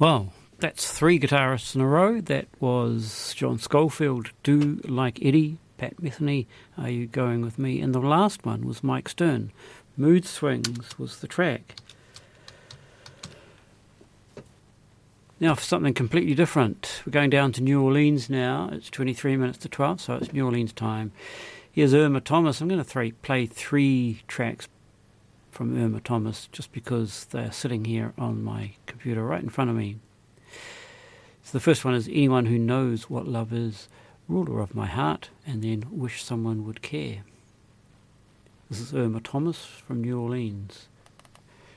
Well, that's three guitarists in a row. That was John Schofield, Do Like Eddie, Pat Metheny, Are You Going With Me? And the last one was Mike Stern. Mood Swings was the track. Now for something completely different. We're going down to New Orleans now. It's 23 minutes to 12, so it's New Orleans time. Here's Irma Thomas. I'm going to play three tracks from Irma Thomas just because they're sitting here on my computer right in front of me. So the first one is Anyone Who Knows What Love Is, Ruler of My Heart, and then Wish Someone Would Care. This is Irma Thomas from New Orleans.